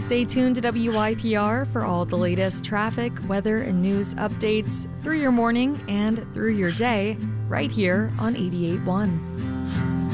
Stay tuned to WYPR for all the latest traffic, weather, and news updates through your morning and through your day right here on 88.1.